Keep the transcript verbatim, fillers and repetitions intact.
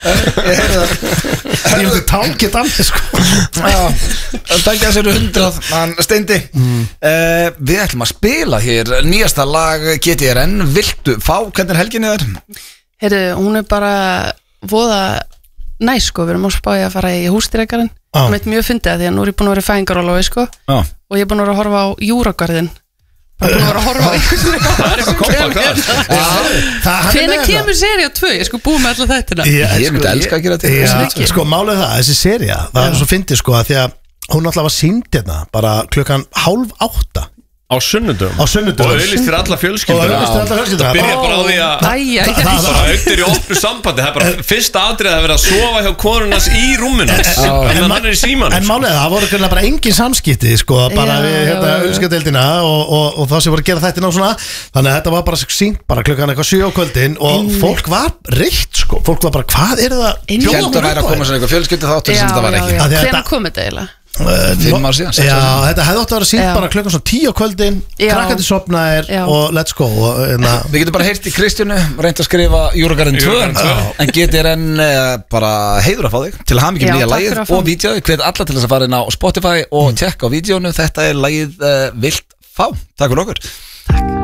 Ég myndi tangi þannig sko. Takk að sér hundrað Hann Steindi mm. uh, Við ætlum að spila hér nýjasta lag G T R N, viltu fá hvernig er helginni þar? Heyrðu, hún er bara voða næs sko, við erum að spája að fara í húsdýragarðinn ah. Hún veit mjög fyndið að því að nú er ég búin að vera í fæðingarólofi sko ah. Og ég er búin að vera að horfa á Júragarðinn Bara búin að vera að horfa á Það er eitthvað kompa Hvenær kemur sería tvö? Ég sko búið með alltaf þættina Ég myndi elska að gera þetta Sko málið það, þessi sería Það er svo fyndið sko að því að hún alltaf var sýnd hérna bara klukkan hálf átta Á sunnudum Á sunnudum Og auðlýst fyrir alla fjölskyldur Og auðlýst fyrir alla fjölskyldur Það byrja bara á því að bara auktir í opnu sambandi Það er bara fyrsta atrið að vera að sofa hjá konunars í rúminu En hann er í símanum En málið það voru greinlega bara engin samskipti sko bara við hérna auðlýsgadeildina og það sem voru að gera þetta ná svona Þannig að þetta var bara sýnt bara klukkan eitthvað sjö á kvöldin Og fólk var reitt sko Fólk var bara hvað er það Heldur væri að koma svona eitthvað fjölskyldu þáttur sem þetta var ekki Hvenær kom þetta eiginlega? Fimm ár síðan Já, þetta hefði átt að vera sínt bara klukkan svona tíu á kvöldin Krakkandi sopnaðir og let's go og, na. Við getum bara heyrt í Kristjánu reynd að skrifa Júragarðinn tvö En G T R N bara heiður að fá þig Til að hafa mikið nýja lagið og vídeoði Hvet alla til þess að fara inn á Spotify og tjekka á vídeónu Þetta er lagið uh, Vilt fá Takk fyrir okkur Takk